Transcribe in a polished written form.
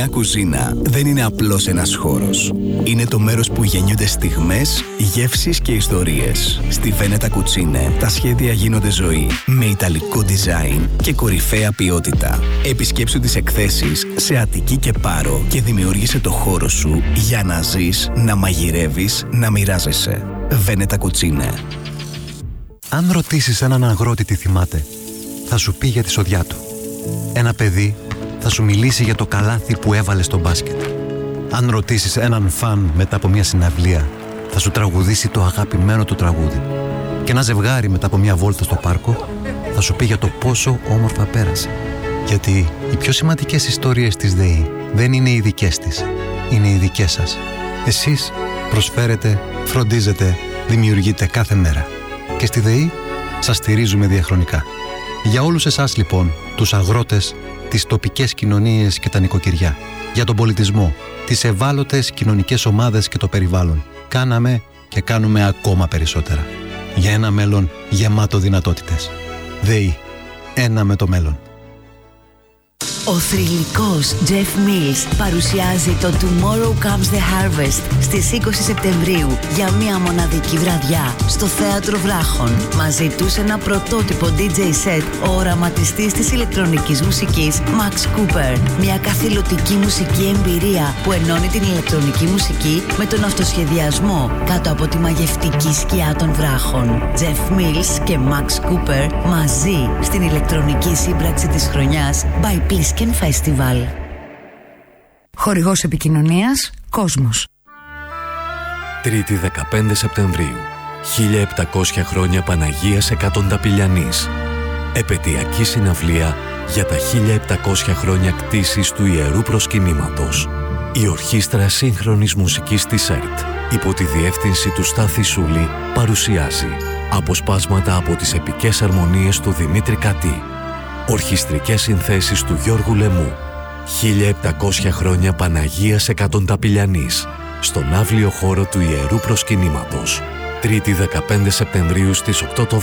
Μια κουζίνα δεν είναι απλώς ένας χώρος. Είναι το μέρος που γεννιούνται στιγμές, γεύσεις και ιστορίες. Στη Veneta Cucine τα σχέδια γίνονται ζωή, με ιταλικό design και κορυφαία ποιότητα. Επισκέψου τις εκθέσεις σε Αττική και Πάρο και δημιούργησε το χώρο σου για να ζεις, να μαγειρεύεις, να μοιράζεσαι. Veneta Cucine. Αν ρωτήσεις έναν αγρότη τι θυμάται, θα σου πει για τη σοδιά του. Ένα παιδί θα σου μιλήσει για το καλάθι που έβαλε στο μπάσκετ. Αν ρωτήσεις έναν φαν μετά από μια συναυλία, θα σου τραγουδήσει το αγαπημένο του τραγούδι. Και ένα ζευγάρι μετά από μια βόλτα στο πάρκο θα σου πει για το πόσο όμορφα πέρασε. Γιατί οι πιο σημαντικές ιστορίες της ΔΕΗ δεν είναι οι δικές της, είναι οι δικές σας. Εσείς προσφέρετε, φροντίζετε, δημιουργείτε κάθε μέρα. Και στη ΔΕΗ σας στηρίζουμε διαχρονικά. Για όλους εσάς λοιπόν, τους αγρότες, τις τοπικές κοινωνίες και τα νοικοκυριά, για τον πολιτισμό, τις ευάλωτες κοινωνικές ομάδες και το περιβάλλον, κάναμε και κάνουμε ακόμα περισσότερα. Για ένα μέλλον γεμάτο δυνατότητες. ΔΕΗ. Ένα με το μέλλον. Ο θρυλικός Jeff Mills παρουσιάζει το Tomorrow Comes the Harvest στις 20 Σεπτεμβρίου για μία μοναδική βραδιά στο Θέατρο Βράχων. Μαζί τους ένα πρωτότυπο DJ set, ο οραματιστής της ηλεκτρονικής μουσικής Max Cooper. Μια καθηλωτική μουσική εμπειρία που ενώνει την ηλεκτρονική μουσική με τον αυτοσχεδιασμό κάτω από τη μαγευτική σκιά των βράχων. Jeff Mills και Max Cooper μαζί στην ηλεκτρονική σύμπραξη της χρονιάς by Plisken Festival. Χορηγός επικοινωνίας Κόσμος. Τρίτη 15 Σεπτεμβρίου, 1700 χρόνια Παναγίας Εκατονταπηλιανής. Επαιτειακή συναυλία για τα 1700 χρόνια κτήσης του Ιερού Προσκυνήματος. Η Ορχήστρα Σύγχρονης Μουσικής της ΕΡΤ, υπό τη διεύθυνση του Στάθη Σούλη, παρουσιάζει αποσπάσματα από τις επικές αρμονίες του Δημήτρη Κατή. Ορχιστρικές συνθέσεις του Γιώργου Λεμού. 1700 χρόνια Παναγίας Εκατονταπηλιανής, στον αύλιο χώρο του Ιερού Προσκυνήματος. Τρίτη 15 Σεπτεμβρίου στις 8 το